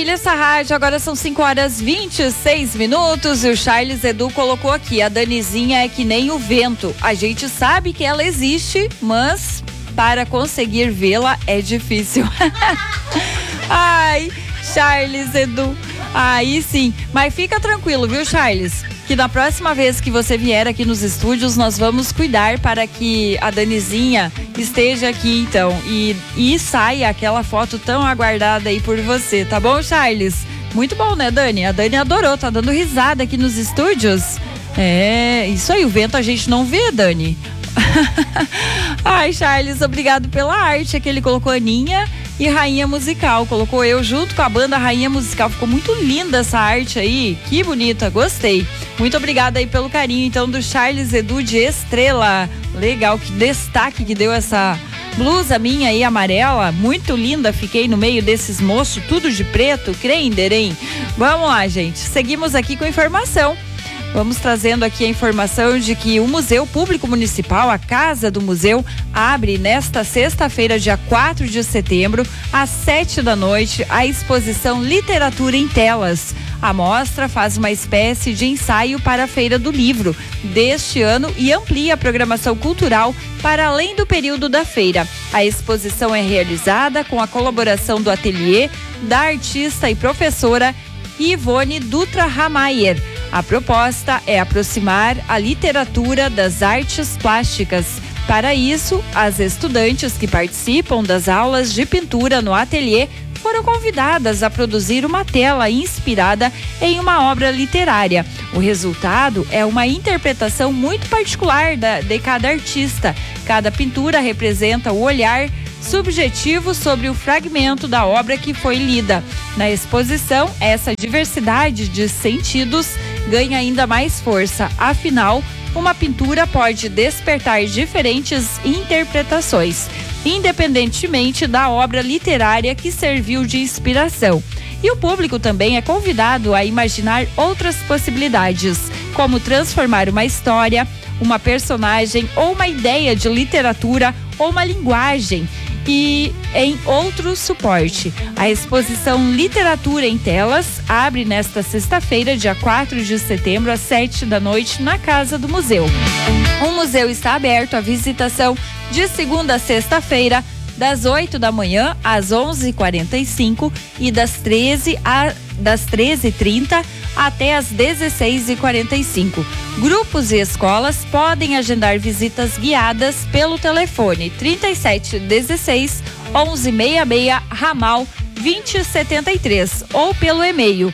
maravilha essa rádio. Agora são 5h26 e o Charles Edu colocou aqui: a Danizinha é que nem o vento. A gente sabe que ela existe, mas para conseguir vê-la é difícil. Ai, Charles Edu. Aí sim. Mas fica tranquilo, viu, Charles? Que na próxima vez que você vier aqui nos estúdios, nós vamos cuidar para que a Danizinha esteja aqui, então, e saia aquela foto tão aguardada aí por você, tá bom, Charles? Muito bom, né, Dani? A Dani adorou, tá dando risada aqui nos estúdios. É, isso aí, o vento a gente não vê, Dani. Ai, Charles, obrigado pela arte. Aqui ele colocou Aninha e Rainha Musical, colocou eu junto com a banda Rainha Musical. Ficou muito linda essa arte aí, que bonita, gostei. Muito obrigada aí pelo carinho, então, do Charles Edu de Estrela. Legal, que destaque que deu essa blusa minha aí amarela, muito linda. Fiquei no meio desses moços, tudo de preto, crender, hein? Vamos lá, gente, seguimos aqui com informação. Vamos trazendo aqui a informação de que o Museu Público Municipal, a Casa do Museu, abre nesta sexta-feira, dia 4 de setembro, às 19h, a exposição Literatura em Telas. A mostra faz uma espécie de ensaio para a Feira do Livro deste ano e amplia a programação cultural para além do período da feira. A exposição é realizada com a colaboração do ateliê da artista e professora Ivone Dutra Ramayer. A proposta é aproximar a literatura das artes plásticas. Para isso, as estudantes que participam das aulas de pintura no ateliê foram convidadas a produzir uma tela inspirada em uma obra literária. O resultado é uma interpretação muito particular de cada artista. Cada pintura representa o olhar subjetivo sobre o fragmento da obra que foi lida. Na exposição, essa diversidade de sentidos ganha ainda mais força. Afinal, uma pintura pode despertar diferentes interpretações, independentemente da obra literária que serviu de inspiração. E o público também é convidado a imaginar outras possibilidades, como transformar uma história, uma personagem ou uma ideia de literatura ou uma linguagem e em outro suporte. A exposição Literatura em Telas abre nesta sexta-feira, dia 4 de setembro, às 19h, na Casa do Museu. O museu está aberto à visitação de segunda a sexta-feira, das 8 da manhã às 11h45 e das 13h30 até às 16h45. Grupos e escolas podem agendar visitas guiadas pelo telefone 3716 1166 ramal 2073 ou pelo e-mail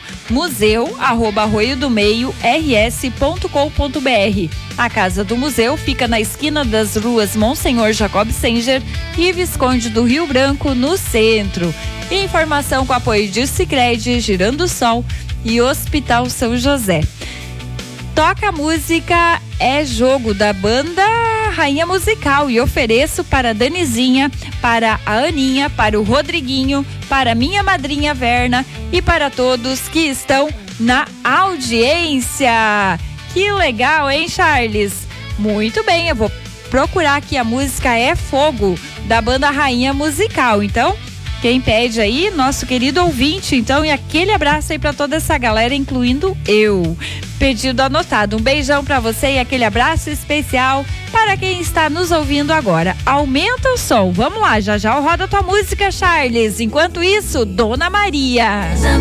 museu@arroiodomeio-rs.com.br. A Casa do Museu fica na esquina das ruas Monsenhor Jacob Senger e Visconde do Rio Branco, no centro. Informação com apoio de Sicredi, Girando o Sol e Hospital São José. Toca a música É Jogo, da banda Rainha Musical, e ofereço para a Danizinha, para a Aninha, para o Rodriguinho, para minha madrinha Verna e para todos que estão na audiência. Que legal, hein, Charles? Muito bem, eu vou procurar aqui a música É Fogo, da banda Rainha Musical. Então, quem pede aí, nosso querido ouvinte, então, e aquele abraço aí pra toda essa galera, incluindo eu. Pedido anotado. Um beijão pra você e aquele abraço especial para quem está nos ouvindo agora. Aumenta o som. Vamos lá, já já roda tua música, Charles. Enquanto isso, Dona Maria.